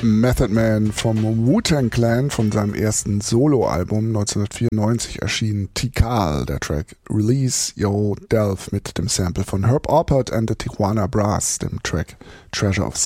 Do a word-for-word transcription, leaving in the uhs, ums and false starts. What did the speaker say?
Method Man vom Wu-Tang Clan von seinem ersten Soloalbum neunzehnhundertvierundneunzig erschien Tikal, der Track Release Yo Delve mit dem Sample von Herb Alpert and the Tijuana Brass, dem Track Treasure of